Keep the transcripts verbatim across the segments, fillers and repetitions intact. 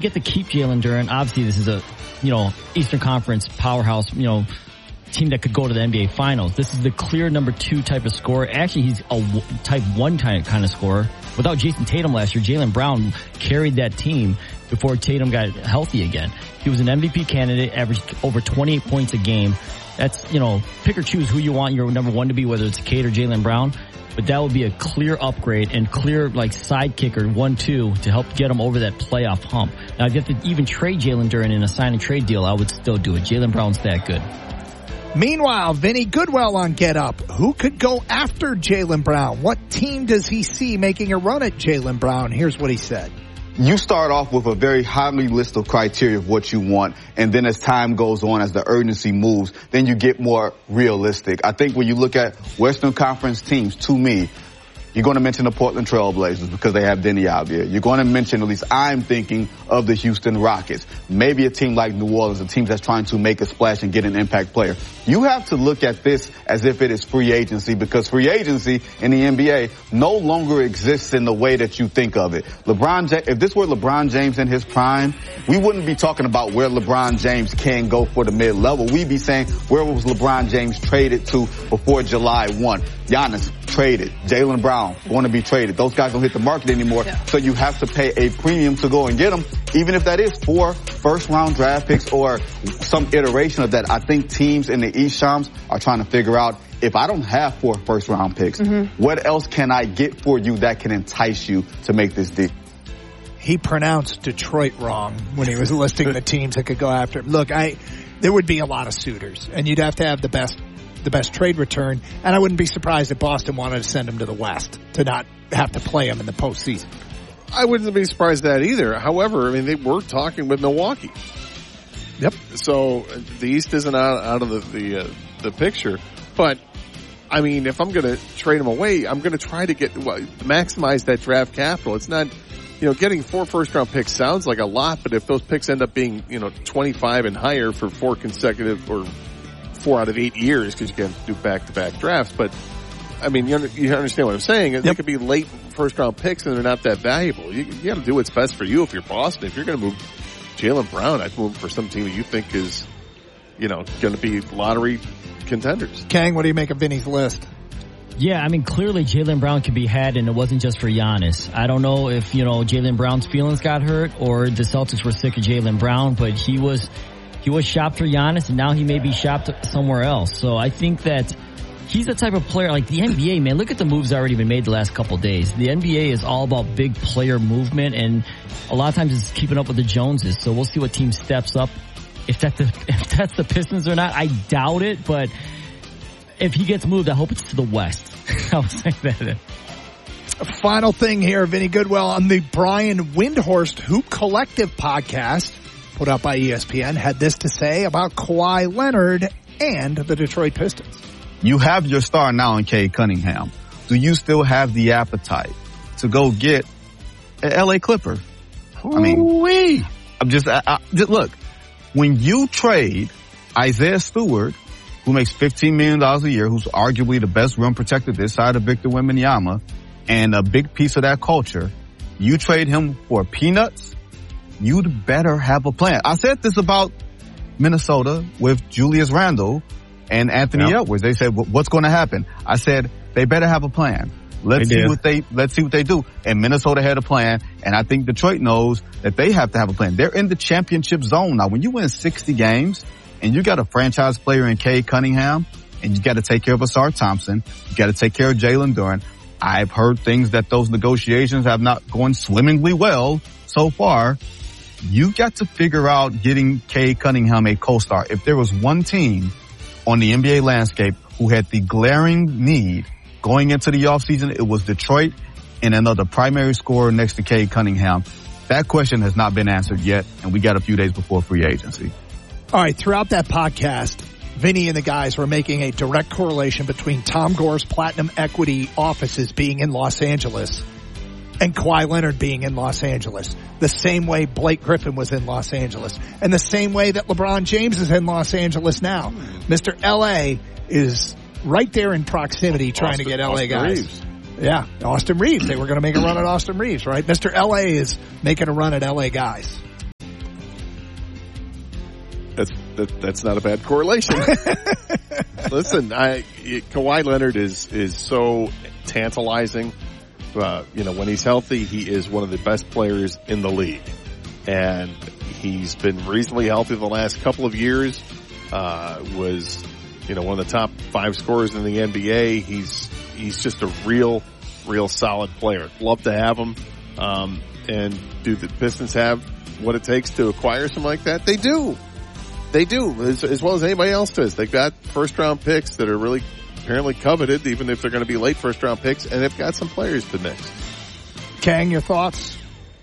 get to keep Jalen Duren. Obviously, this is a, you know, Eastern Conference powerhouse, you know, team that could go to the N B A Finals. This is the clear number two type of scorer. Actually, he's a type one kind of scorer. Without Jason Tatum last year, Jaylen Brown carried that team before Tatum got healthy again. He was an M V P candidate, averaged over twenty-eight points a game. That's, you know, pick or choose who you want your number one to be, whether it's Cade or Jaylen Brown. But that would be a clear upgrade and clear, like, sidekick or one two to help get him over that playoff hump. Now, if you have to even trade Jalen Duren in a sign and trade deal, I would still do it. Jaylen Brown's that good. Meanwhile, Vinny Goodwell on Get Up. Who could go after Jaylen Brown? What team does he see making a run at Jaylen Brown? Here's what he said. You start off with a very highly list of criteria of what you want, and then as time goes on, as the urgency moves, then you get more realistic. I think when you look at Western Conference teams, to me, you're going to mention the Portland Trail Blazers because they have Denny Avdia. You're going to mention, at least I'm thinking, of the Houston Rockets. Maybe a team like New Orleans, a team that's trying to make a splash and get an impact player. You have to look at this as if it is free agency, because free agency in the N B A no longer exists in the way that you think of it. LeBron James, if this were LeBron James in his prime, we wouldn't be talking about where LeBron James can go for the mid-level. We'd be saying, where was LeBron James traded to before July first? Giannis traded. Jaylen Brown going to be traded. Those guys don't hit the market anymore, yeah. So you have to pay a premium to go and get them, even if that is four first-round draft picks or some iteration of that. I think teams in the East Shams are trying to figure out, if I don't have four first-round picks, mm-hmm. what else can I get for you that can entice you to make this deal? He pronounced Detroit wrong when he was listing the teams that could go after him. Look, I there would be a lot of suitors, and you'd have to have the best the best trade return, and I wouldn't be surprised if Boston wanted to send him to the West to not have to play him in the postseason. I wouldn't be surprised at that either. However, I mean, they were talking with Milwaukee. Yep. So the East isn't out, out of the the, uh, the picture, but I mean, if I'm going to trade him away, I'm going to try to get well, maximize that draft capital. It's not, you know, getting four first round picks sounds like a lot, but if those picks end up being, you know, twenty-five and higher for four consecutive or four out of eight years, because you can do back-to-back drafts. But, I mean, you, under, you understand what I'm saying. Yep. They could be late first-round picks, and they're not that valuable. You, you got to do what's best for you if you're Boston. If you're going to move Jaylen Brown, I'd move for some team that you think is, you know, going to be lottery contenders. Kang, what do you make of Vinny's list? Yeah, I mean, clearly Jaylen Brown could be had, and it wasn't just for Giannis. I don't know if, you know, Jaylen Brown's feelings got hurt or the Celtics were sick of Jaylen Brown, but he was... He was shopped for Giannis, and now he may be shopped somewhere else. So I think that he's the type of player, like the N B A, man, look at the moves already been made the last couple of days. The N B A is all about big player movement, and a lot of times it's keeping up with the Joneses. So we'll see what team steps up. If that's the, if that's the Pistons or not, I doubt it, but if he gets moved, I hope it's to the West. I'll say that. Final thing here, Vinny Goodwell on the Brian Windhorst Hoop Collective podcast, put out by E S P N, had this to say about Kawhi Leonard and the Detroit Pistons. You have your star now in Cade Cunningham. Do you still have the appetite to go get an L A Clipper? Ooh-wee. I mean, I'm just, I, I, just look, when you trade Isaiah Stewart, who makes fifteen million dollars a year, who's arguably the best rim protector this side of Victor Wembanyama, and a big piece of that culture, you trade him for peanuts, you'd better have a plan. I said this about Minnesota with Julius Randle and Anthony yep. Edwards. They said, what's going to happen? I said, they better have a plan. Let's they see did. what they, let's see what they do. And Minnesota had a plan. And I think Detroit knows that they have to have a plan. They're in the championship zone now. When you win sixty games and you got a franchise player in Cade Cunningham and you got to take care of Asar Thompson, you got to take care of Jalen Duren. I've heard things that those negotiations have not gone swimmingly well so far. You got to figure out getting Cade Cunningham a co-star. If there was one team on the N B A landscape who had the glaring need going into the offseason, it was Detroit and another primary scorer next to Cade Cunningham. That question has not been answered yet, and we got a few days before free agency. All right, throughout that podcast, Vinny and the guys were making a direct correlation between Tom Gore's Platinum Equity offices being in Los Angeles and Kawhi Leonard being in Los Angeles, the same way Blake Griffin was in Los Angeles, and the same way that LeBron James is in Los Angeles now. Mister L A is right there in proximity trying Austin, to get L A Austin guys. Reeves. Yeah, Austin Reeves. They were going to make a run at Austin Reeves, right? Mister L A is making a run at L A guys. that, that's not a bad correlation. Listen, I, Kawhi Leonard is, is so tantalizing. Uh, you know, when he's healthy, he is one of the best players in the league. And he's been reasonably healthy the last couple of years. Uh, was, you know, one of the top five scorers in the N B A. He's, he's just a real, real solid player. Love to have him. Um, and do the Pistons have what it takes to acquire something like that? They do. They do, as, as well as anybody else does. They've got first round picks that are really apparently coveted, even if they're going to be late first round picks, and they've got some players to mix. Kang, your thoughts?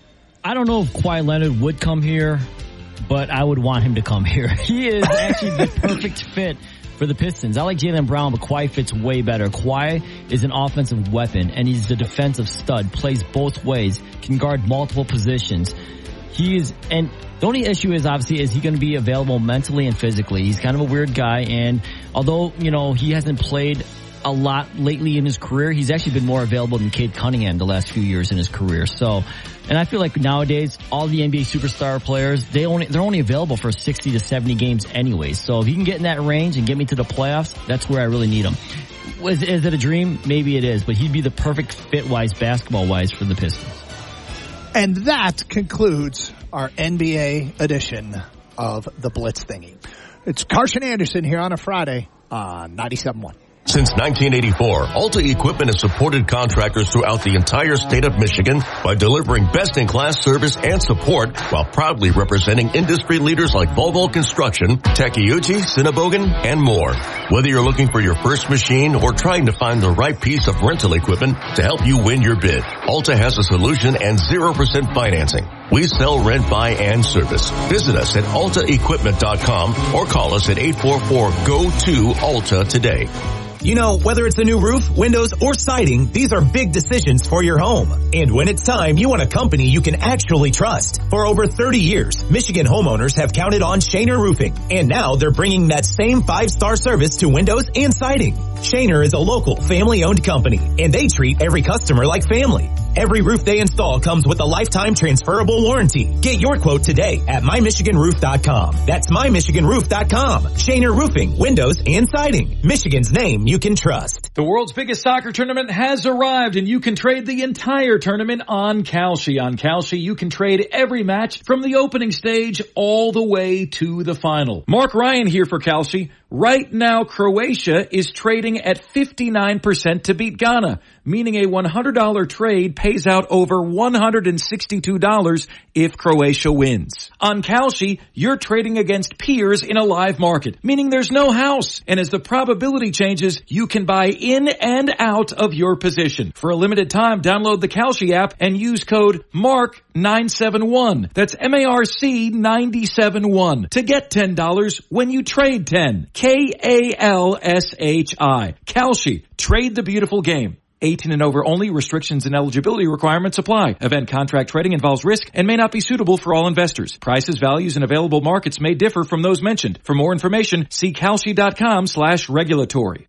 I don't know if Kawhi Leonard would come here, but I would want him to come here. He is actually the perfect fit for the Pistons. I like Jaylen Brown, but Kawhi fits way better. Kawhi is an offensive weapon, and he's the defensive stud, plays both ways, can guard multiple positions. He is, and the only issue is obviously, is he going to be available mentally and physically? He's kind of a weird guy, and although, you know, he hasn't played a lot lately in his career, he's actually been more available than Cade Cunningham the last few years in his career. So, and I feel like nowadays, all the N B A superstar players, they only, they're only available for sixty to seventy games anyway. So if he can get in that range and get me to the playoffs, that's where I really need him. Is, is it a dream? Maybe it is, but he'd be the perfect fit-wise, basketball-wise for the Pistons. And that concludes our N B A edition of the Blitz Thingy. It's Carson Anderson here on a Friday on ninety-seven point one. Since nineteen eighty-four, Alta Equipment has supported contractors throughout the entire state of Michigan by delivering best-in-class service and support while proudly representing industry leaders like Volvo Construction, Takeuchi, Cinnabogan, and more. Whether you're looking for your first machine or trying to find the right piece of rental equipment to help you win your bid, Alta has a solution and zero percent financing. We sell, rent, buy, and service. Visit us at alta equipment dot com or call us at eight four four, G O two, ALTA today. You know, whether it's a new roof, windows, or siding, these are big decisions for your home. And when it's time, you want a company you can actually trust. For over thirty years, Michigan homeowners have counted on Shaner Roofing. And now they're bringing that same five-star service to windows and siding. Shaner is a local, family-owned company, and they treat every customer like family. Every roof they install comes with a lifetime transferable warranty. Get your quote today at my michigan roof dot com. That's my michigan roof dot com. Shaner Roofing, windows, and siding. Michigan's name you can trust. The world's biggest soccer tournament has arrived, and you can trade the entire tournament on Kalshi. On Kalshi, you can trade every match from the opening stage all the way to the final. Mark Ryan here for Kalshi. Right now, Croatia is trading at fifty-nine percent to beat Ghana, meaning a one hundred dollars trade pays out over one hundred sixty-two dollars if Croatia wins. On Kalshi, you're trading against peers in a live market, meaning there's no house. And as the probability changes, you can buy in and out of your position. For a limited time, download the Kalshi app and use code mark nine seven one. That's M A R C nine seven one to get ten dollars when you trade ten. K A L S H I. Kalshi. Trade the beautiful game. eighteen and over only. Restrictions and eligibility requirements apply. Event contract trading involves risk and may not be suitable for all investors. Prices, values, and available markets may differ from those mentioned. For more information, see kalshi dot com slash regulatory.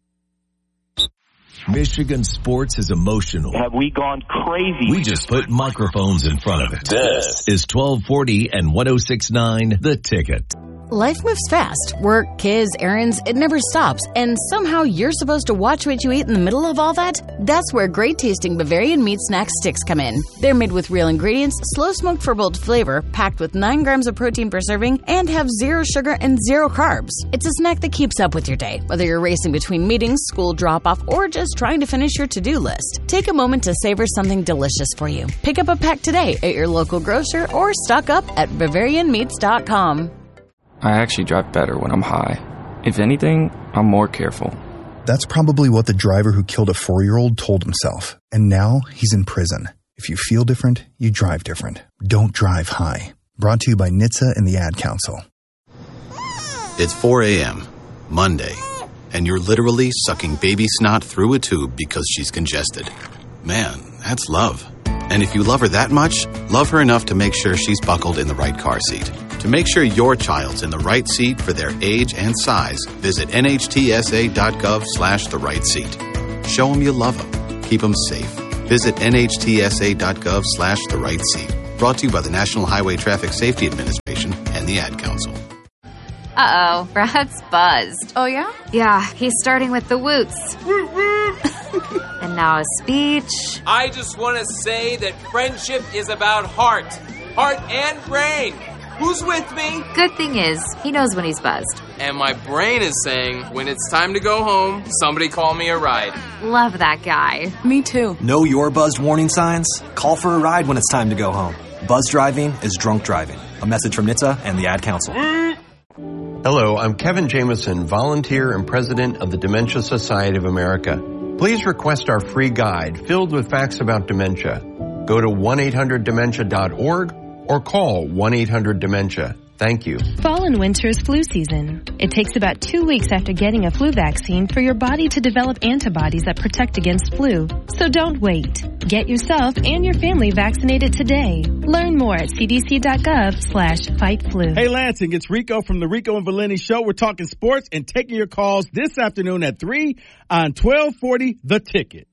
Michigan sports is emotional. Have we gone crazy? We just put microphones in front of it. This is twelve forty and one oh six point nine The Ticket. Life moves fast. Work, kids, errands, it never stops. And somehow you're supposed to watch what you eat in the middle of all that? That's where great tasting Bavarian meat snack sticks come in. They're made with real ingredients, slow smoked for bold flavor, packed with nine grams of protein per serving, and have zero sugar and zero carbs. It's a snack that keeps up with your day, whether you're racing between meetings, school drop-off, or just trying to finish your to-do list. Take a moment to savor something delicious for you. Pick up a pack today at your local grocer or stock up at bavarian meats dot com. I actually drive better when I'm high. If anything, I'm more careful. That's probably what the driver who killed a four-year-old told himself. And now he's in prison. If you feel different, you drive different. Don't drive high. Brought to you by N H T S A and the Ad Council. It's four a.m., Monday, and you're literally sucking baby snot through a tube because she's congested. Man, that's love. And if you love her that much, love her enough to make sure she's buckled in the right car seat. To make sure your child's in the right seat for their age and size, visit N H T S A dot gov slash the right seat. Show them you love them. Keep them safe. Visit N H T S A dot gov slash the right seat. Brought to you by the National Highway Traffic Safety Administration and the Ad Council. Uh-oh, Brad's buzzed. Oh, yeah? Yeah, he's starting with the woots. And now a speech. I just want to say that friendship is about heart. Heart and brain. Who's with me? Good thing is, he knows when he's buzzed. And my brain is saying, when it's time to go home, somebody call me a ride. Love that guy. Me too. Know your buzzed warning signs? Call for a ride when it's time to go home. Buzz driving is drunk driving. A message from N H T S A and the Ad Council. Hello, I'm Kevin Jameson, volunteer and president of the Dementia Society of America. Please request our free guide filled with facts about dementia. Go to one eight hundred dementia dot org or call one eight hundred dementia. Thank you. Fall and winter is flu season. It takes about two weeks after getting a flu vaccine for your body to develop antibodies that protect against flu. So don't wait. Get yourself and your family vaccinated today. Learn more at cdc.gov slash fight flu. Hey Lansing, it's Rico from the Rico and Valeni Show. We're talking sports and taking your calls this afternoon at three on twelve forty The Ticket.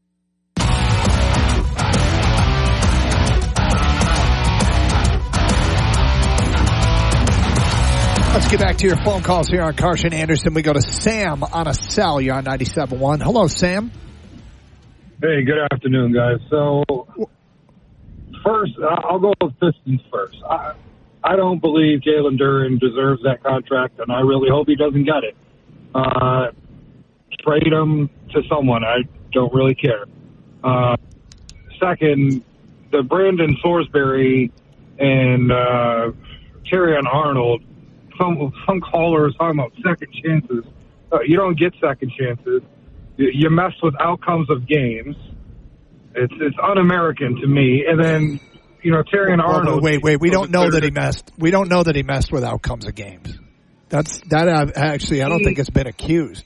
Let's get back to your phone calls here on Carson Anderson. We go to Sam on a cell. You're on ninety-seven point one. Hello, Sam. Hey, good afternoon, guys. So, first, I'll go with Pistons first. I, I don't believe Jalen Duren deserves that contract, and I really hope he doesn't get it. Uh, trade him to someone. I don't really care. Uh, second, the Brandon Salisbury and uh, Terrion Arnold, some, some callers talking about second chances. Uh, you don't get second chances. You mess with outcomes of games. It's it's un-American to me. And then, you know, Terrion well, Arnold. Wait, wait. We don't know that he messed. We don't know that he messed with outcomes of games. That's that. Uh, actually, I don't think it's been accused.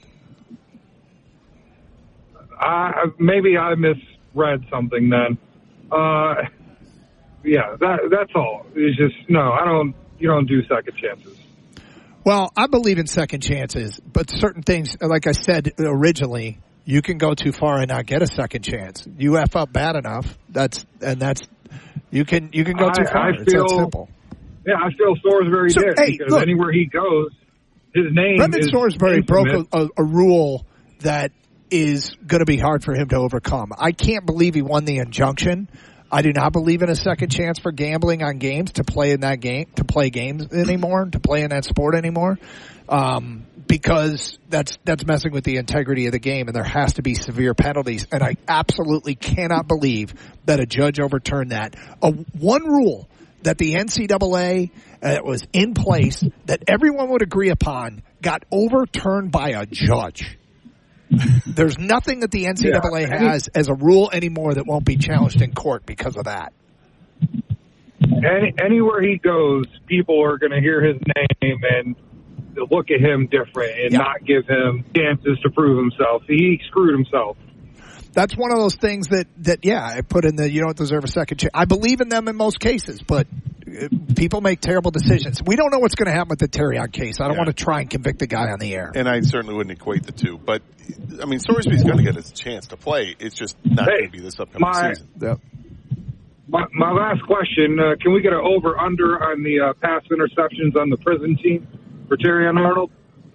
I maybe I misread something then. Uh, yeah, that that's all. It's just no. I don't. You don't do second chances. Well, I believe in second chances, but certain things, like I said originally, you can go too far and not get a second chance. You F up bad enough, that's and that's you can you can go too I, far. I it's feel, that simple. Yeah, I feel Salisbury So, did hey, because look, anywhere he goes, his name Brendan is Salisbury infamous. broke a, a, a rule that is going to be hard for him to overcome. I can't believe he won the injunction. I do not believe in a second chance for gambling on games to play in that game, to play games anymore, to play in that sport anymore, um, because that's that's messing with the integrity of the game, and there has to be severe penalties. And I absolutely cannot believe that a judge overturned that. A, one rule that the N C double A uh, was in place that everyone would agree upon got overturned by a judge. There's nothing that the N C double A yeah. has as a rule anymore that won't be challenged in court because of that. Any, anywhere he goes, people are going to hear his name and look at him different and yeah. not give him chances to prove himself. He screwed himself. That's one of those things that, that yeah, I put in the you don't deserve a second chance. I believe in them in most cases, but people make terrible decisions. We don't know what's going to happen with the Terrion case. I don't yeah. want to try and convict the guy on the air. And I certainly wouldn't equate the two. But, I mean, Salisbury's going to get his chance to play. It's just not hey, going to be this upcoming my, season. Yep. My, my last question, uh, can we get an over-under on the uh, pass interceptions on the prison team for Terrion Arnold?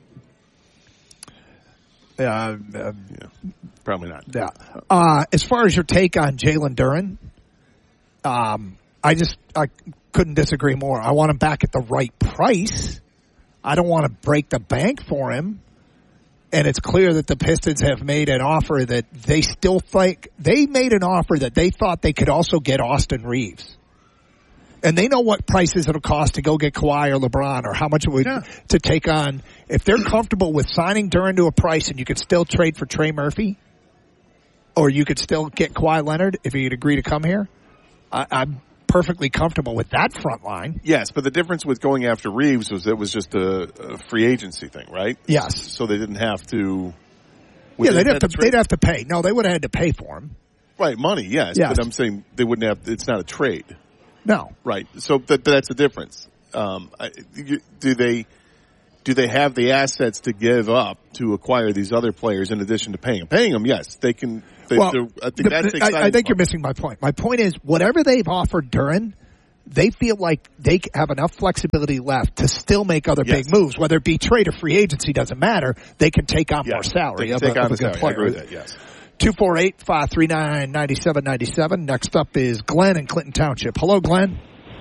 Yeah, um, yeah, probably not. Yeah. Uh, as far as your take on Jalen Duren, um, I just I couldn't disagree more. I want him back at the right price. I don't want to break the bank for him. And it's clear that the Pistons have made an offer that they still think they made an offer that they thought they could also get Austin Reeves. And they know what prices it'll cost to go get Kawhi or LeBron or how much it would yeah. to take on. If they're comfortable with signing Duren to a price and you could still trade for Trey Murphy or you could still get Kawhi Leonard if you'd agree to come here, I, I'm perfectly comfortable with that front line. Yes, but the difference with going after Reeves was it was just a, a free agency thing, right? Yes. So they didn't have to. Yeah, they'd have to. They'd have to pay. No, they would have had to pay for him. Right, money. Yes, yes. But I'm saying they wouldn't have. It's not a trade. No. Right. So that, that's the difference. Um, do they do they have the assets to give up to acquire these other players in addition to paying them? Paying them, yes, they can. They, well, I think, the, I, I think you're missing my point. My point is, whatever they've offered Duren, they feel like they have enough flexibility left to still make other Yes. big moves, whether it be trade or free agency, doesn't matter. They can take on Yes. more salary. They can of take a, on of a the good salary. I player. agree with that, yes. two four eight, five three nine, nine seven nine seven. Next up is Glenn in Clinton Township. Hello, Glenn.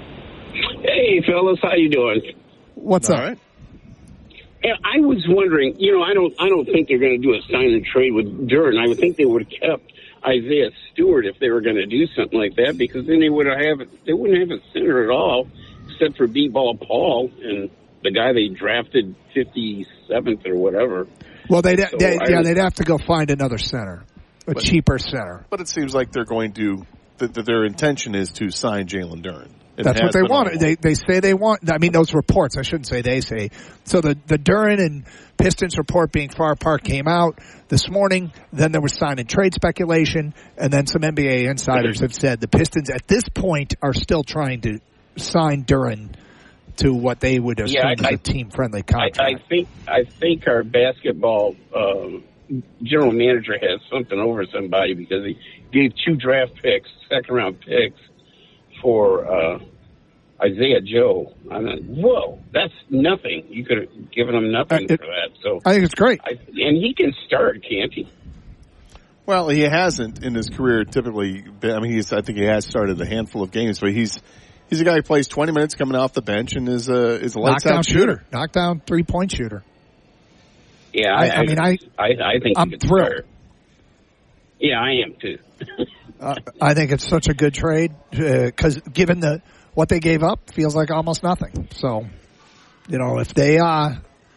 Hey, fellas, how you doing? What's All up? right. Yeah, I was wondering, you know, I don't, I don't think they're going to do a sign and trade with Duren. I would think they would have kept Isaiah Stewart if they were going to do something like that, because then they would have, they wouldn't have a center at all, except for B-Ball Paul and the guy they drafted fifty-seventh or whatever. Well, they'd, So they, I yeah, would- they'd have to go find another center, a But- cheaper center. But it seems like they're going to, that, that their intention is to sign Jalen Duren. It That's what has they been all want. along. They they say they want. I mean, those reports. I shouldn't say they say. So the the Duren and Pistons report being far apart came out this morning. Then there was sign and trade speculation, and then some N B A insiders have said the Pistons at this point are still trying to sign Duren to what they would assume Yeah, I- is I- a team friendly I, contract. I think, I think our basketball um, general manager has something over somebody, because he gave two draft picks, second round picks, for uh, Isaiah Joe. I'm like, whoa, that's nothing. You could have given him nothing Uh, it- for that. So I think it's great. I, and he can start, can't he? Well, he hasn't in his career typically been, I mean, he's, I think he has started a handful of games, but he's, he's a guy who plays twenty minutes coming off the bench and is a, is a lights Knockdown out shooter, shooter. knockdown three point shooter. Yeah, I- I, I mean, I- I, I think I'm he could thrilled. start. Yeah, I am too. Uh, I think it's such a good trade because given the what they gave up, feels like almost nothing. So, you know, if they uh,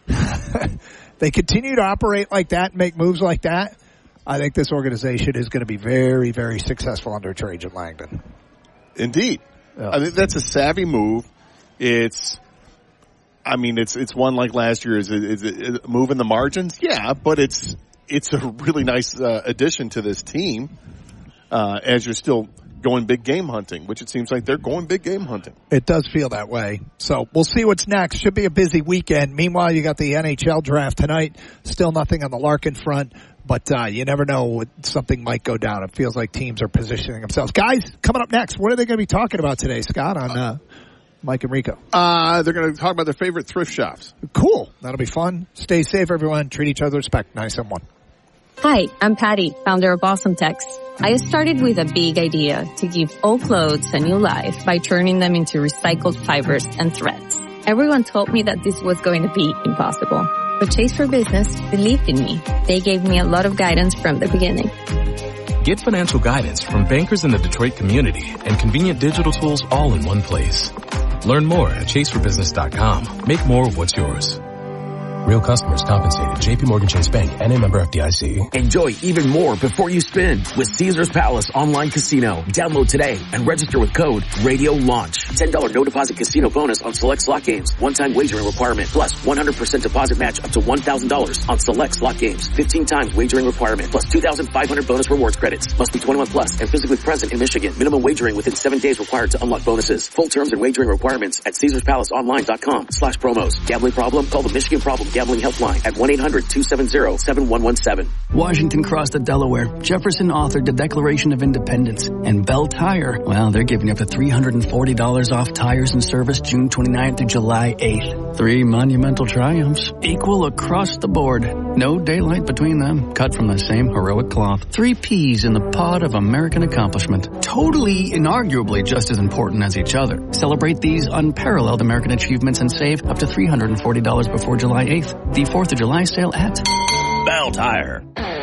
they continue to operate like that and make moves like that, I think this organization is going to be very, very successful under Trajan Langdon. Indeed. Yeah. I think that's a savvy move. It's, I mean, it's, it's one like last year. Is it, is it moving the margins? Yeah, but it's, it's a really nice uh, addition to this team uh, as you're still going big game hunting, which it seems like they're going big game hunting. It does feel that way. So we'll see what's next. Should be a busy weekend. Meanwhile, you got the N H L draft tonight. Still nothing on the Larkin front, but uh, you never know what, something might go down. It feels like teams are positioning themselves. Guys, coming up next, what are they going to be talking about today, Scott, on uh, Mike and Rico? Uh, they're going to talk about their favorite thrift shops. Cool. That'll be fun. Stay safe, everyone. Treat each other with respect. nine seven one. Hi, I'm Patty, founder of Awesome Tex. I started with a big idea to give old clothes a new life by turning them into recycled fibers and threads. Everyone told me that this was going to be impossible, but Chase for Business believed in me. They gave me a lot of guidance from the beginning. Get financial guidance from bankers in the Detroit community and convenient digital tools all in one place. Learn more at chase for business dot com. Make more what's yours. Real customers compensated. J P Morgan Chase Bank and a member F D I C. Enjoy even more before you spin with Caesars Palace Online Casino. Download today and register with code Radio Launch. ten dollars no deposit casino bonus on select slot games. One-time wagering requirement plus one hundred percent deposit match up to one thousand dollars on select slot games. fifteen times wagering requirement plus two thousand five hundred bonus rewards credits. Must be twenty-one plus and physically present in Michigan. Minimum wagering within seven days required to unlock bonuses. Full terms and wagering requirements at Caesars Palace Online dot com slash promos. Gambling problem? Call the Michigan Problem Gambling Helpline at one eight hundred two seven zero seven one one seven. Washington crossed the Delaware. Jefferson authored the Declaration of Independence. And Bell Tire, well, they're giving up to three hundred forty dollars off tires and service June twenty-ninth through July eighth. Three monumental triumphs, equal across the board. No daylight between them, cut from the same heroic cloth. Three peas in the pod of American accomplishment. Totally, inarguably just as important as each other. Celebrate these unparalleled American achievements and save up to three hundred forty dollars before July eighth. The fourth of July sale at Bell Tire.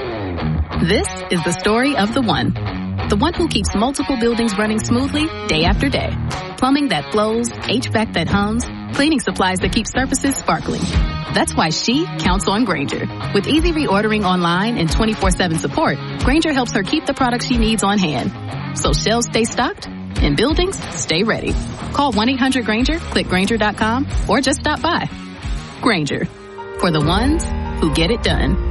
This is the story of the one. The one who keeps multiple buildings running smoothly day after day. Plumbing that flows, H V A C that hums, cleaning supplies that keep surfaces sparkling. That's why she counts on Grainger. With easy reordering online and twenty-four seven support, Grainger helps her keep the products she needs on hand. So shelves stay stocked and buildings stay ready. Call one eight hundred Grainger, click Grainger dot com, or just stop by. Grainger. For the ones who get it done.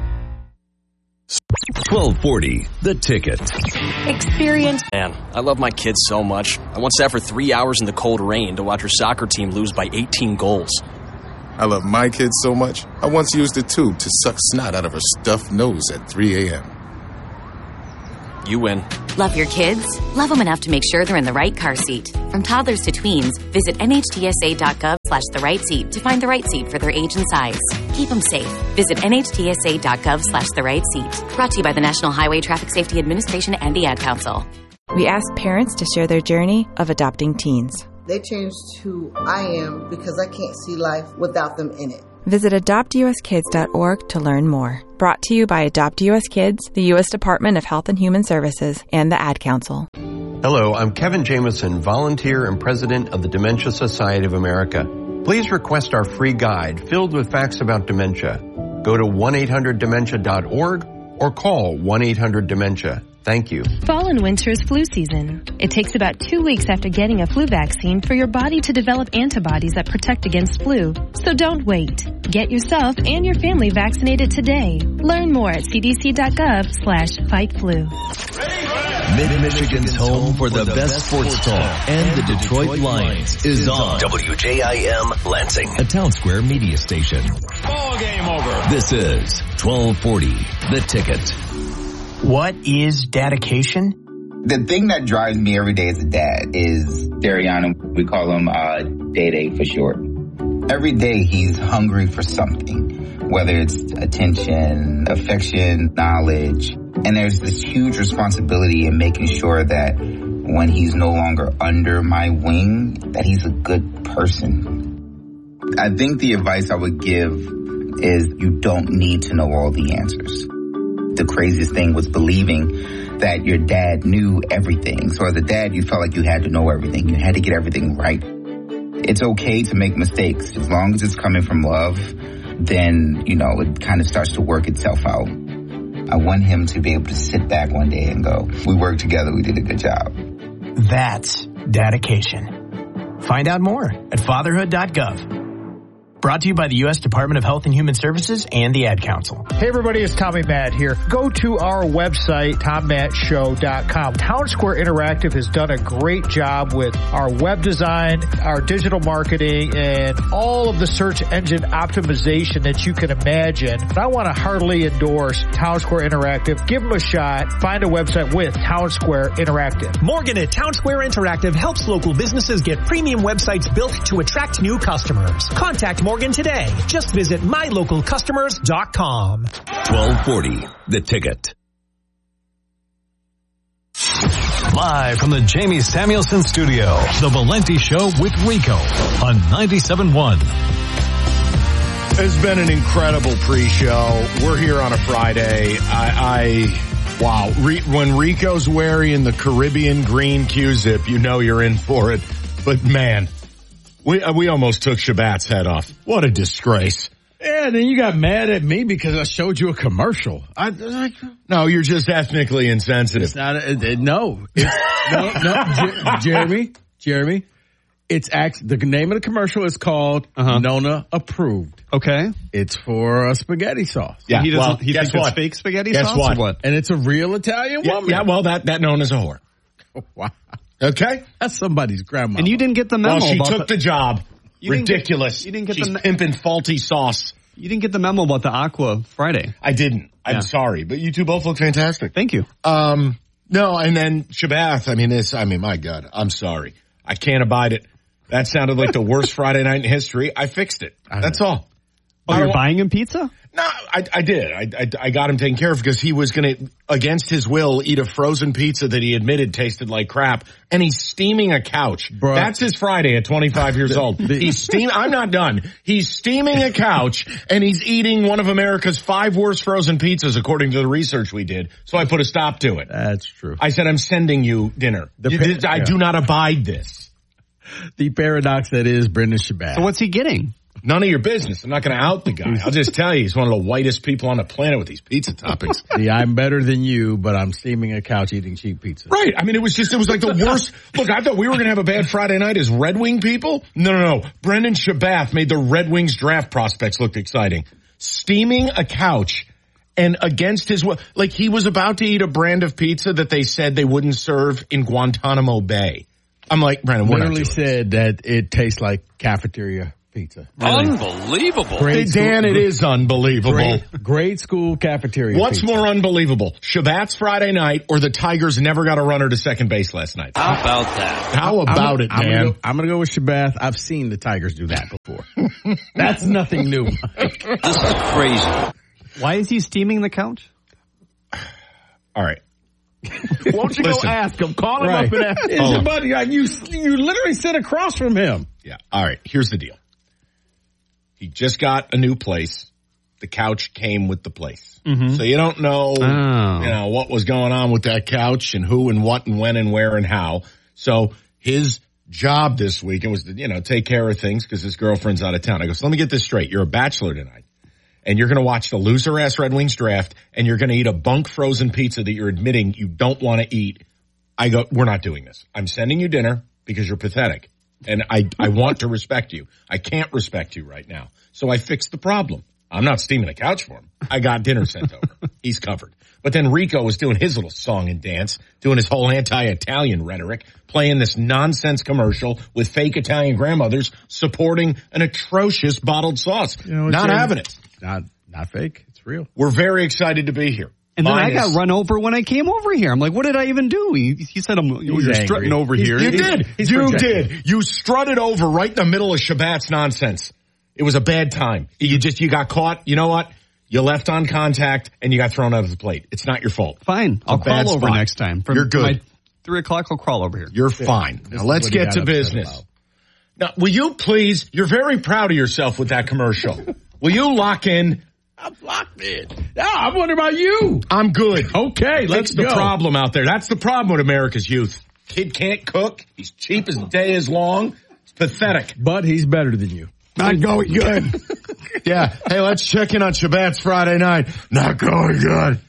twelve forty, The Ticket. Experience. Man, I love my kids so much. I once sat for three hours in the cold rain to watch her soccer team lose by eighteen goals. I love my kids so much, I once used a tube to suck snot out of her stuffed nose at three a.m. You win. Love your kids? Love them enough to make sure they're in the right car seat. From toddlers to tweens, visit N H T S A dot gov slash the right seat to find the right seat for their age and size. Keep them safe. Visit N H T S A dot gov slash the right seat. Brought to you by the National Highway Traffic Safety Administration and the Ad Council. We asked parents to share their journey of adopting teens. They changed who I am because I can't see life without them in it. Visit adopt u s kids dot org to learn more. Brought to you by Adopt U S Kids, the U S Department of Health and Human Services, and the Ad Council. Hello, I'm Kevin Jameson, volunteer and president of the Dementia Society of America. Please request our free guide filled with facts about dementia. Go to one eight hundred dementia dot org or call one eight hundred dementia. Thank you. Fall and winter is flu season. It takes about two weeks after getting a flu vaccine for your body to develop antibodies that protect against flu. So don't wait. Get yourself and your family vaccinated today. Learn more at c d c dot gov slash fight flu. Mid-Michigan's home for the best sports talk and the Detroit Lions is on W J I M Lansing, a Town Square media station. Ball game over. This is twelve forty, The Ticket. What is dedication? The thing that drives me every day as a dad is Dariana. We call him uh, Day-Day for short. Every day he's hungry for something, whether it's attention, affection, knowledge. And there's this huge responsibility in making sure that when he's no longer under my wing, that he's a good person. I think the advice I would give is you don't need to know all the answers. The craziest thing was believing that your dad knew everything. So as a dad, you felt like you had to know everything. You had to get everything right. It's okay to make mistakes. As long as it's coming from love, then, you know, it kind of starts to work itself out. I want him to be able to sit back one day and go, we worked together, we did a good job. That's dedication. Find out more at fatherhood dot gov. Brought to you by the U S Department of Health and Human Services and the Ad Council. Hey everybody, it's Tommy Matt here. Go to our website, tom matt show dot com. Town Square Interactive has done a great job with our web design, our digital marketing, and all of the search engine optimization that you can imagine. And I want to heartily endorse Town Square Interactive. Give them a shot. Find a website with Town Square Interactive. Morgan at Town Square Interactive helps local businesses get premium websites built to attract new customers. Contact Morgan today. Just visit my local customers dot com. twelve forty, The Ticket. Live from the Jamie Samuelson Studio, The Valenti Show with Rico on ninety-seven point one. It's been an incredible pre-show. We're here on a Friday. I, I wow. Re, when Rico's wearing the Caribbean green Q-zip, you know you're in for it. But man, We we almost took Shabbat's head off. What a disgrace. Yeah, and then you got mad at me because I showed you a commercial. I, I No, you're just ethnically insensitive. It's not, a, it, no. It's, no, no, J- Jeremy, Jeremy, it's act, the name of the commercial is called uh-huh. Nona Approved. Okay. It's for a spaghetti sauce. Yeah, he doesn't, well, he guess thinks what? it's fake spaghetti guess sauce what? or what? And it's a real Italian yeah, woman. Yeah, well, that, that Nona's a whore. Wow. Okay? That's somebody's grandma. And you didn't get the memo. Well, she about took the, the job. You Ridiculous. Didn't get, you didn't get She's the pimping faulty sauce. You didn't get the memo about the Aqua Friday. I didn't. I'm Yeah. sorry, but you two both look fantastic. Thank you. Um, no, and then Shabbat. I mean, this. I mean, my God, I'm sorry. I can't abide it. That sounded like the worst Friday night in history. I fixed it. That's all. Oh, I you're don't- buying him pizza? No, I, I did. I, I, I got him taken care of because he was going to, against his will, eat a frozen pizza that he admitted tasted like crap, and he's steaming a couch. Bruh. That's his Friday at twenty-five years old. He's steam. I'm not done. He's steaming a couch, and he's eating one of America's five worst frozen pizzas, according to the research we did. So I put a stop to it. That's true. I said, I'm sending you dinner. The You- pa- I yeah. do not abide this. The paradox that is Brendan Shabbat. So what's he getting? None of your business. I'm not going to out the guy. I'll just tell you, he's one of the whitest people on the planet with these pizza toppings. See, I'm better than you, but I'm steaming a couch eating cheap pizza. Right. I mean, it was just, it was like the worst. Look, I thought we were going to have a bad Friday night as Red Wing people. No, no, no. Brendan Shabbat made the Red Wings draft prospects look exciting. Steaming a couch and against his will, like he was about to eat a brand of pizza that they said they wouldn't serve in Guantanamo Bay. I'm like, Brendan, we're not Literally doing said that it tastes like cafeteria pizza. Really? Unbelievable. Great Dan, school, it is unbelievable. Great, great school cafeteria. What's pizza. more unbelievable? Shabbat's Friday night or the Tigers never got a runner to second base last night? How about that? How about I'm, it, I'm man? Gonna go, I'm going to go with Shabbat. I've seen the Tigers do that before. That's nothing new, Mike. This is crazy. Why is he steaming the couch? All right. Won't you Listen. go ask him? Call him Right. up and ask. It's Oh. your buddy. Like, you, you literally sit across from him. Yeah. All right. Here's the deal. He just got a new place. The couch came with the place. Mm-hmm. So you don't know, Oh. you know, what was going on with that couch and who and what and when and where and how. So his job this weekend was to, you know, take care of things because his girlfriend's out of town. I go, so let me get this straight. You're a bachelor tonight. And you're going to watch the loser-ass Red Wings draft, and you're going to eat a bunk frozen pizza that you're admitting you don't want to eat. I go, we're not doing this. I'm sending you dinner because you're pathetic. And I, I want to respect you. I can't respect you right now. So I fixed the problem. I'm not steaming a couch for him. I got dinner sent over. He's covered. But then Rico was doing his little song and dance, doing his whole anti-Italian rhetoric, playing this nonsense commercial with fake Italian grandmothers supporting an atrocious bottled sauce. You know, not Jim, having it. Not, not fake. It's real. We're very excited to be here. And then Mine I got is- run over when I came over here. I'm like, what did I even do? He, he said, I'm, you're angry. strutting over He's- here. You He's- did. he's you projecting. did. You strutted over right in the middle of Shabbat's nonsense. It was a bad time. You just, you got caught. You know what? You left on contact and you got thrown out of the plate. It's not your fault. Fine. I'll a bad crawl over spot. next time. From You're good. My three o'clock, I'll crawl over here. You're fine. This Now is let's what he get got to upset business. about. Now, will you please, you're very proud of yourself with that commercial. Will you lock in? I'm locked in. Yeah, I wonder about you. I'm good. Okay, let's Fix the go. problem out there. That's the problem with America's youth. Kid can't cook. He's cheap as the day is long. It's pathetic. But he's better than you. Not going good. Yeah. Hey, let's check in on Shabbat's Friday night. Not going good.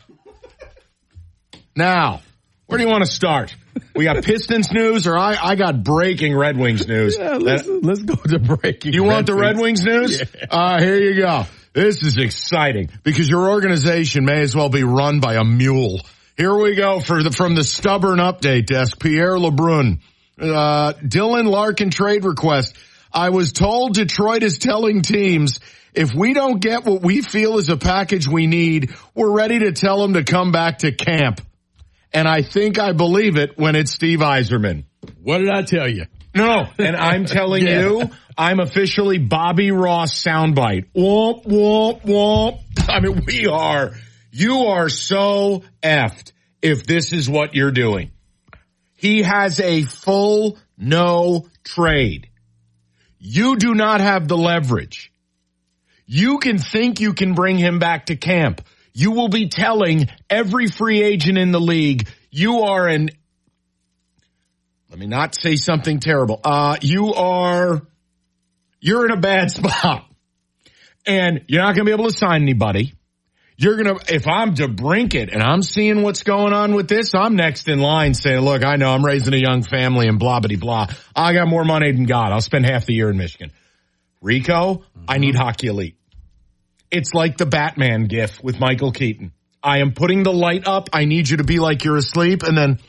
Now, where do you want to start? We got Pistons news, or I, I got breaking Red Wings news. Yeah, let's, That- let's go to breaking. you want the Red Wings. Wings news? Yeah. Uh, here you go. This is exciting because your organization may as well be run by a mule. Here we go for the, from the stubborn update desk, Pierre LeBrun. Uh, Dylan Larkin trade request. I was told Detroit is telling teams if we don't get what we feel is a package we need, we're ready to tell them to come back to camp. And I think I believe it when it's Steve Yzerman. What did I tell you? No, and I'm telling Yeah. you, I'm officially Bobby Ross soundbite. Womp, womp, womp. I mean, we are, you are so effed if this is what you're doing. He has a full no trade. You do not have the leverage. You can think you can bring him back to camp. You will be telling every free agent in the league, you are an, let me not say something terrible. Uh, you are, you're in a bad spot. And you're not going to be able to sign anybody. You're going to, if I'm DeBrincat and I'm seeing what's going on with this, I'm next in line saying, look, I know I'm raising a young family and blah, blah, blah. I got more money than God. I'll spend half the year in Michigan. Rico, mm-hmm. I need Hockey Elite. It's like the Batman gif with Michael Keaton. I am putting the light up. I need you to be like you're asleep. And then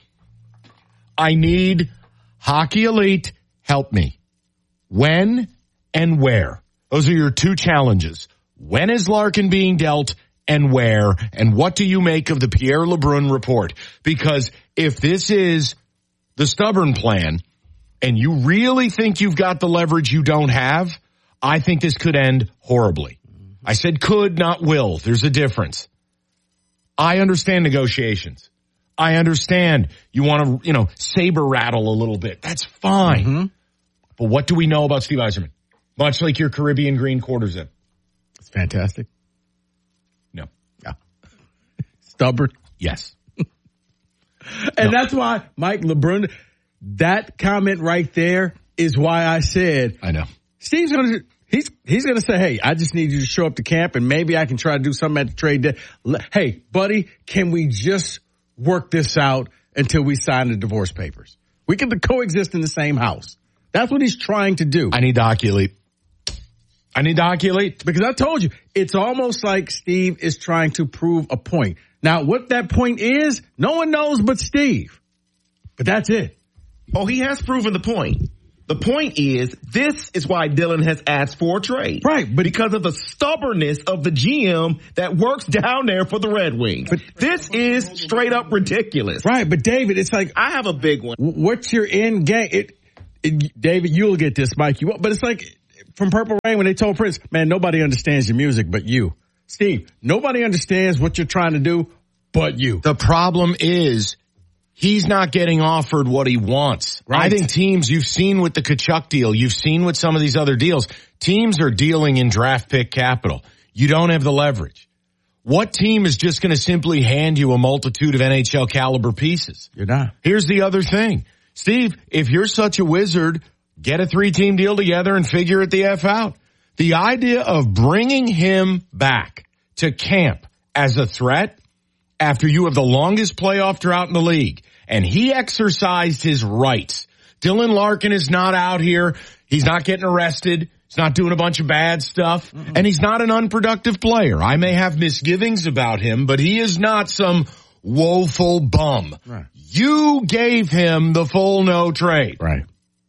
I need Hockey Elite. Help me. When and where? Those are your two challenges. When is Larkin being dealt and where? And what do you make of the Pierre LeBrun report? Because if this is the stubborn plan and you really think you've got the leverage you don't have, I think this could end horribly. I said could, not will. There's a difference. I understand negotiations. I understand you want to, you know, saber rattle a little bit. That's fine. Mm-hmm. But what do we know about Steve Yzerman? Much like your Caribbean green quarters in. It's fantastic. No. Yeah. Stubborn. Yes. And No. that's why Mike LeBrun, that comment right there is why I said, I know. Steve's going to, he's, he's going to say, hey, I just need you to show up to camp and maybe I can try to do something at the trade day. Le- Hey, buddy, can we just work this out until we sign the divorce papers? We can coexist in the same house. That's what he's trying to do. I need the Hockey Elite. I need the Hockey Elite. Because I told you, it's almost like Steve is trying to prove a point. Now, what that point is, no one knows but Steve. But that's it. Oh, he has proven the point. The point is, this is why Dylan has asked for a trade. Right. But because of the stubbornness of the G M that works down there for the Red Wings. But this is straight up ridiculous. Right. But David, it's like, I have a big one. What's your end game? It, it, David, you'll get this, Mike. You won't. But it's like from Purple Rain when they told Prince, man, nobody understands your music but you. Steve, nobody understands what you're trying to do but you. The problem is, he's not getting offered what he wants. Right. I think teams, you've seen with the Tkachuk deal, you've seen with some of these other deals, teams are dealing in draft pick capital. You don't have the leverage. What team is just going to simply hand you a multitude of N H L caliber pieces? You're not. Here's the other thing. Steve, if you're such a wizard, get a three-team deal together and figure it the F out. The idea of bringing him back to camp as a threat after you have the longest playoff drought in the league, and he exercised his rights. Dylan Larkin is not out here. He's not getting arrested. He's not doing a bunch of bad stuff. Mm-mm. And he's not an unproductive player. I may have misgivings about him, but he is not some woeful bum. Right. You gave him the full no trade. Right.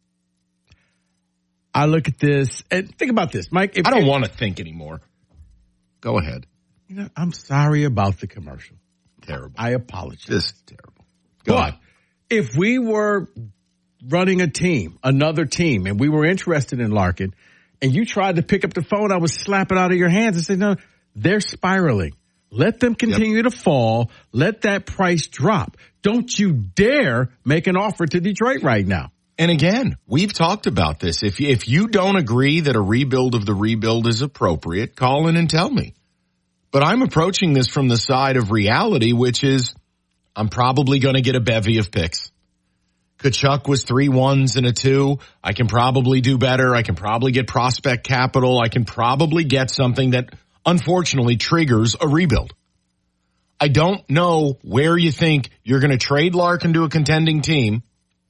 I look at this and think about this, Mike. If, I don't if, want to think anymore. Go ahead. You know, I'm sorry about the commercial. Terrible. I apologize. This is terrible. Go but ahead. If we were running a team, another team, and we were interested in Larkin, and you tried to pick up the phone, I would slap it out of your hands and say, no, they're spiraling. Let them continue yep. to fall. Let that price drop. Don't you dare make an offer to Detroit right now. And again, we've talked about this. If, if you don't agree that a rebuild of the rebuild is appropriate, call in and tell me. But I'm approaching this from the side of reality, which is I'm probably going to get a bevy of picks. Tkachuk was three ones and a two. I can probably do better. I can probably get prospect capital. I can probably get something that unfortunately triggers a rebuild. I don't know where you think you're going to trade Larkin to a contending team,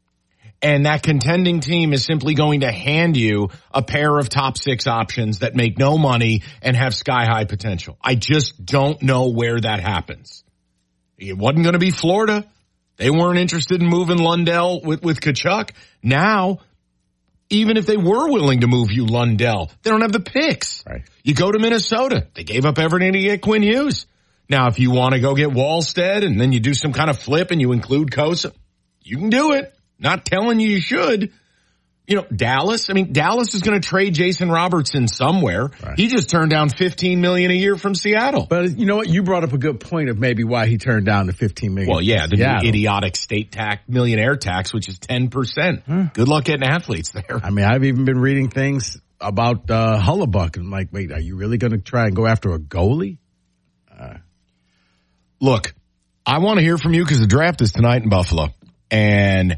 and that contending team is simply going to hand you a pair of top six options that make no money and have sky high potential. I just don't know where that happens. It wasn't going to be Florida. They weren't interested in moving Lundell with, with Tkachuk. Now, even if they were willing to move you Lundell, they don't have the picks. Right. You go to Minnesota. They gave up everything to get Quinn Hughes. Now, if you want to go get Wallstead and then you do some kind of flip and you include Kosa, you can do it. Not telling you you should. You know, Dallas, I mean, Dallas is going to trade Jason Robertson somewhere. Right. He just turned down fifteen million dollars a year from Seattle. But you know what? You brought up a good point of maybe why he turned down the fifteen million dollars. Well, yeah, the new idiotic state tax, millionaire tax, which is ten percent. Huh. Good luck getting athletes there. I mean, I've even been reading things about uh, Hellebuyck. And I'm like, wait, are you really going to try and go after a goalie? Uh, Look, I want to hear from you because the draft is tonight in Buffalo. And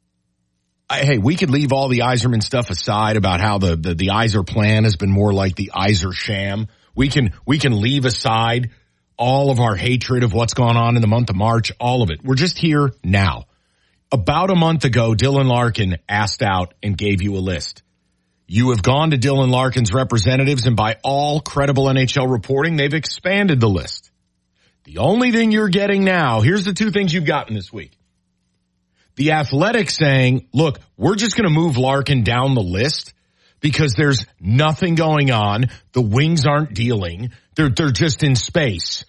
hey, we could leave all the Yzerman stuff aside about how the, the, the Yzer plan has been more like the Yzer sham. We can, we can leave aside all of our hatred of what's gone on in the month of March, all of it. We're just here now. About a month ago, Dylan Larkin asked out and gave you a list. You have gone to Dylan Larkin's representatives, and by all credible N H L reporting, they've expanded the list. The only thing you're getting now, here's the two things you've gotten this week. The Athletic saying, look, we're just going to move Larkin down the list because there's nothing going on. The Wings aren't dealing. They're, they're just in space.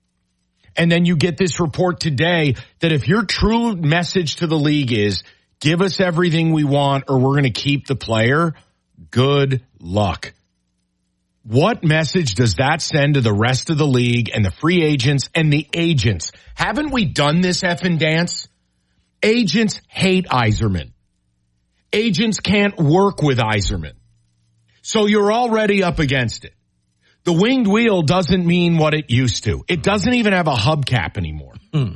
And then you get this report today that if your true message to the league is give us everything we want or we're going to keep the player, good luck. What message does that send to the rest of the league and the free agents and the agents? Haven't we done this effing dance? Agents hate Yzerman. Agents can't work with Yzerman. So you're already up against it. The winged wheel doesn't mean what it used to. It doesn't even have a hubcap anymore.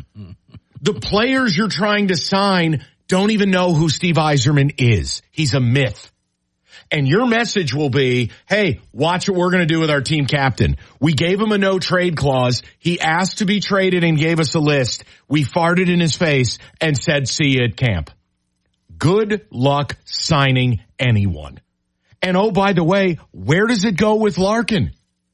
The players you're trying to sign don't even know who Steve Yzerman is. He's a myth. And your message will be, hey, watch what we're going to do with our team captain. We gave him a no trade clause. He asked to be traded and gave us a list. We farted in his face and said, see you at camp. Good luck signing anyone. And oh, by the way, where does it go with Larkin?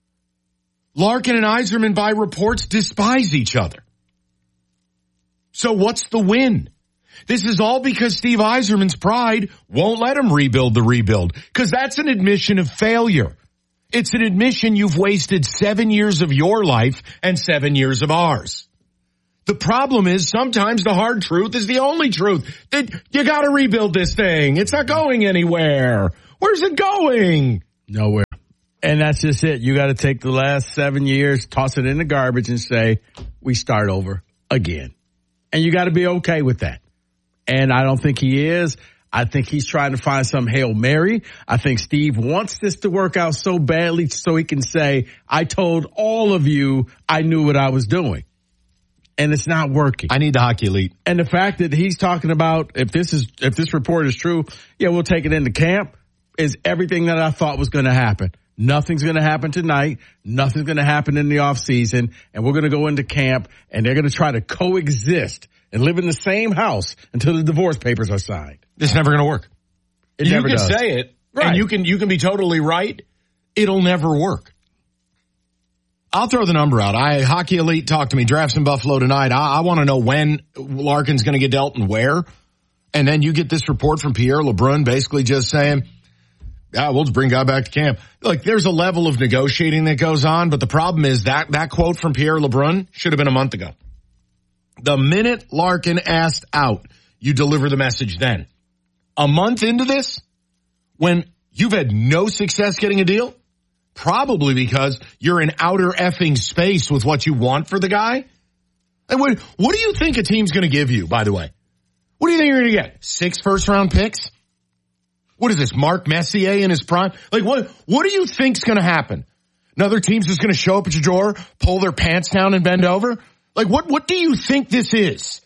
Larkin and Yzerman, by reports, despise each other. So what's the win? This is all because Steve Yzerman's pride won't let him rebuild the rebuild, because that's an admission of failure. It's an admission you've wasted seven years of your life and seven years of ours. The problem is sometimes the hard truth is the only truth. That you got to rebuild this thing. It's not going anywhere. Where's it going? Nowhere. And that's just it. You got to take the last seven years, toss it in the garbage and say, we start over again. And you got to be okay with that. And I don't think he is. I think he's trying to find some Hail Mary. I think Steve wants this to work out so badly so he can say, I told all of you I knew what I was doing. And it's not working. I need the hockey elite. And the fact that he's talking about, if this is, if this report is true, yeah, we'll take it into camp, is everything that I thought was going to happen. Nothing's going to happen tonight. Nothing's going to happen in the off season. And we're going to go into camp and they're going to try to coexist and live in the same house until the divorce papers are signed. It's never going to work. It you never can does. say it, right. And you can you can be totally right. It'll never work. I'll throw the number out. I Hockey Elite talked to me. Drafts in Buffalo tonight. I, I want to know when Larkin's going to get dealt and where. And then you get this report from Pierre LeBrun basically just saying, yeah, we'll just bring guy back to camp. Like, there's a level of negotiating that goes on, but the problem is that that quote from Pierre LeBrun should have been a month ago. The minute Larkin asked out, you deliver the message then. A month into this, when you've had no success getting a deal, probably because you're in outer effing space with what you want for the guy. And what, what do you think a team's going to give you, by the way? What do you think you're going to get? Six first-round picks? What is this, Mark Messier in his prime? Like, what What do you think's going to happen? Another team's just going to show up at your door, pull their pants down and bend over? Like, what What do you think this is?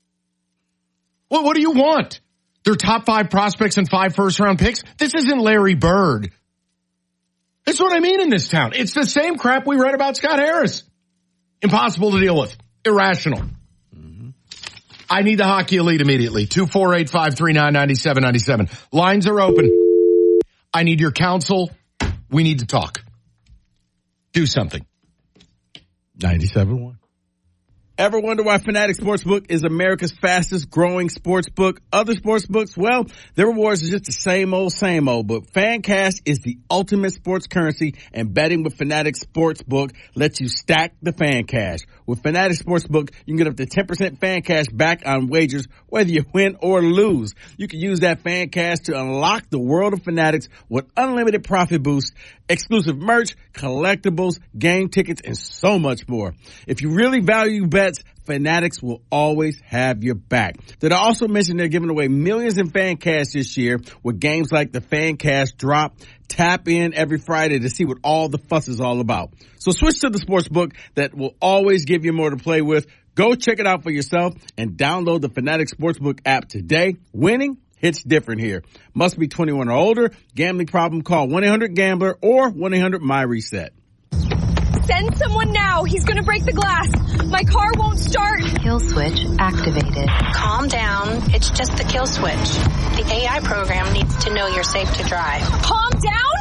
What What do you want? Their top five prospects and five first-round picks? This isn't Larry Bird. That's what I mean in this town. It's the same crap we read about Scott Harris. Impossible to deal with. Irrational. Mm-hmm. I need the Hockey Elite immediately. two four eight, five three nine, nine seven nine seven. Lines are open. I need your counsel. We need to talk. Do something. ninety-seven point one. Ever wonder why Fanatics Sportsbook is America's fastest growing sportsbook? Other sportsbooks, well, their rewards are just the same old, same old, but FanCash is the ultimate sports currency, and betting with Fanatics Sportsbook lets you stack the FanCash. With Fanatics Sportsbook, you can get up to ten percent FanCash back on wagers, whether you win or lose. You can use that FanCash to unlock the world of Fanatics with unlimited profit boosts, exclusive merch, collectibles, game tickets, and so much more. If you really value bets, Fanatics will always have your back. Did I also mention they're giving away millions in fan cash this year with games like the Fan Cash Drop? Tap in every Friday to see what all the fuss is all about. So switch to the sportsbook that will always give you more to play with. Go check it out for yourself and download the Fanatics Sportsbook app today. Winning hits different here. Must be twenty-one or older. Gambling problem? Call one eight hundred gambler or one eight hundred my reset. Send someone now. He's going to break the glass. My car won't start. Kill switch activated. Calm down. It's just the kill switch. The A I program needs to know you're safe to drive. Calm down?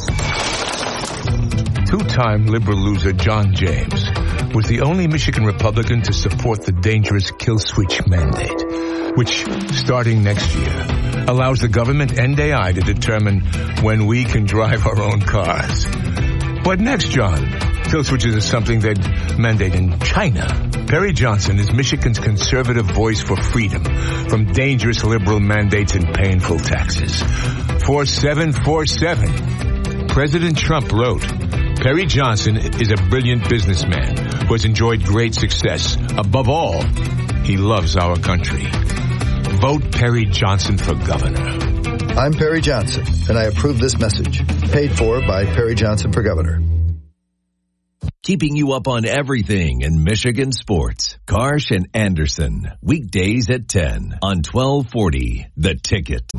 Two-time liberal loser John James was the only Michigan Republican to support the dangerous kill switch mandate, which, starting next year, allows the government and A I to determine when we can drive our own cars. What next, John? Kill switches is something they'd mandate in China. Perry Johnson is Michigan's conservative voice for freedom from dangerous liberal mandates and painful taxes. four seven four seven. President Trump wrote, Perry Johnson is a brilliant businessman who has enjoyed great success. Above all, he loves our country. Vote Perry Johnson for governor. I'm Perry Johnson, and I approve this message. Paid for by Perry Johnson for governor. Keeping you up on everything in Michigan sports. Karsh and Anderson, weekdays at ten on twelve forty, The Ticket.